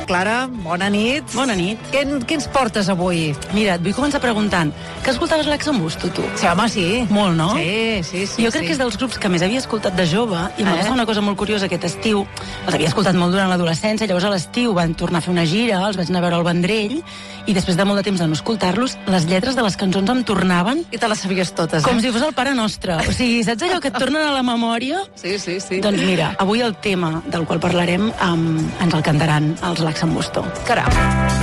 Clara, bona nit. Bona nit. Què ens portes avui? Mira, et vull començar preguntant, que escoltaves l'Axambús, tu? Sí, home, sí. Molt, no? Sí. Jo crec que és dels grups que més havia escoltat de jove, i em va passar una cosa molt curiosa aquest estiu. Els havia escoltat molt durant l'adolescència, llavors a l'estiu van tornar a fer una gira, els vaig anar a veure al Vendrell, i després de molt de temps de no escoltar-los, les lletres de les cançons em tornaven... I te les sabies totes, com si fos el Pare Nostre. O sigui, saps allò que et tornen a la memòria? Sí. Doncs mira, avui el tema del qual parlarem ens el cantaran els l'Axambús. Caram.